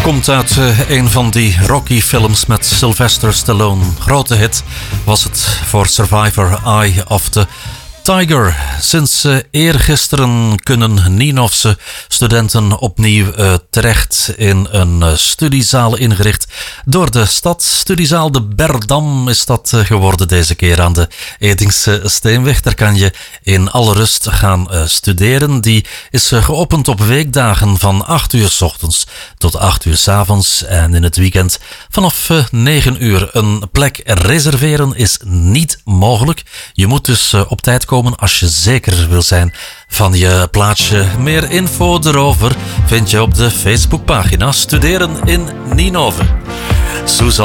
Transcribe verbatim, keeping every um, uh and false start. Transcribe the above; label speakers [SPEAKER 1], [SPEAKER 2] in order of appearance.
[SPEAKER 1] Komt uit uh, een van die Rocky-films met Sylvester Stallone. Grote hit was het voor Survivor Eye of the Tiger. Sinds uh, eergisteren kunnen Nienhofse studenten opnieuw uh, terecht in een uh, studiezaal ingericht door de stad. Studiezaal de Berdam is dat uh, geworden deze keer aan de Edingse Steenweg. Daar kan je in alle rust gaan uh, studeren. Die is uh, geopend op weekdagen van acht uur 's ochtends tot acht uur 's avonds en in het weekend vanaf uh, negen uur. Een plek reserveren is niet mogelijk. Je moet dus uh, op tijd komen als je zeker wil zijn van je plaatsje. Meer info erover vind je op de Facebookpagina Studeren in Nienhoven. Susan